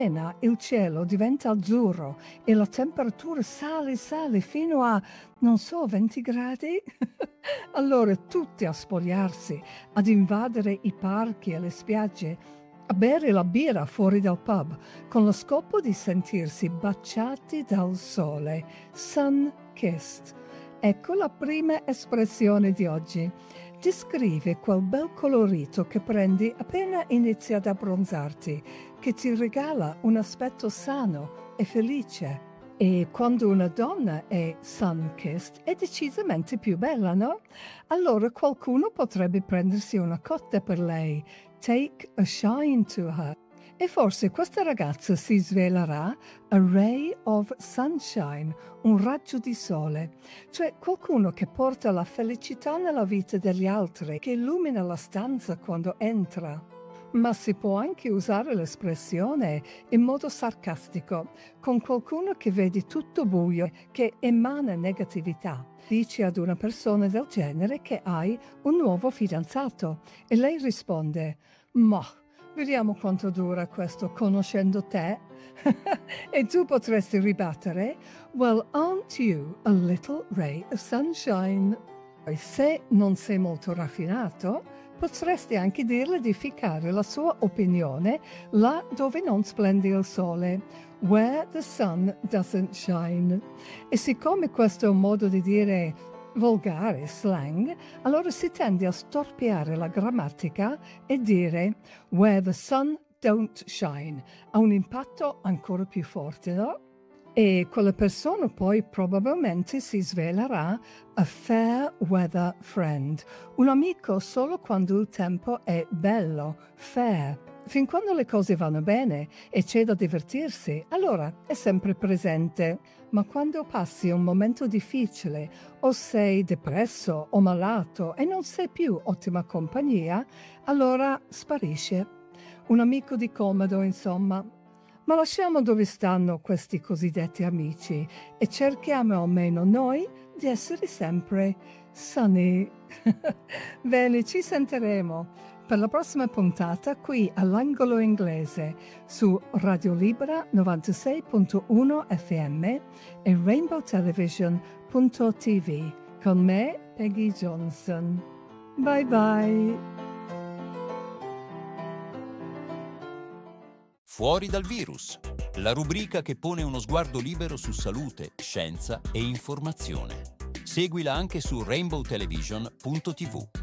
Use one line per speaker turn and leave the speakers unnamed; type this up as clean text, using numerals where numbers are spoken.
il cielo diventa azzurro e la temperatura sale fino a, non so, 20 gradi? Allora tutti a spogliarsi, ad invadere i parchi e le spiagge, a bere la birra fuori dal pub, con lo scopo di sentirsi baciati dal sole, sun-kissed. Ecco la prima espressione di oggi. Descrive quel bel colorito che prendi appena inizi ad abbronzarti, che ti regala un aspetto sano e felice. E quando una donna è sun-kissed è decisamente più bella, no? Allora qualcuno potrebbe prendersi una cotta per lei. Take a shine to her. E forse questa ragazza si svelerà a ray of sunshine, un raggio di sole, cioè qualcuno che porta la felicità nella vita degli altri, che illumina la stanza quando entra. Ma si può anche usare l'espressione in modo sarcastico, con qualcuno che vedi tutto buio, che emana negatività. Dici ad una persona del genere che hai un nuovo fidanzato e lei risponde: "Ma vediamo quanto dura questo conoscendo te." E tu potresti ribattere: "Well, aren't you a little ray of sunshine?" E se non sei molto raffinato, potresti anche dirle di ficcare la sua opinione là dove non splende il sole, where the sun doesn't shine. E siccome questo è un modo di dire volgare, slang, allora si tende a storpiare la grammatica e dire where the sun don't shine. Ha un impatto ancora più forte, no? E quella persona poi probabilmente si svelerà a fair weather friend, un amico solo quando il tempo è bello, fair. Fin quando le cose vanno bene e c'è da divertirsi, allora è sempre presente. Ma quando passi un momento difficile o sei depresso o malato e non sei più ottima compagnia, allora sparisce. Un amico di comodo, insomma. Ma lasciamo dove stanno questi cosiddetti amici e cerchiamo almeno noi di essere sempre sunny. Bene, ci sentiremo per la prossima puntata qui all'Angolo Inglese su Radio Libera 96.1 FM e rainbowtelevision.tv con me, Peggy Johnson. Bye bye.
Fuori dal virus, la rubrica che pone uno sguardo libero su salute, scienza e informazione. Seguila anche su rainbowtelevision.tv.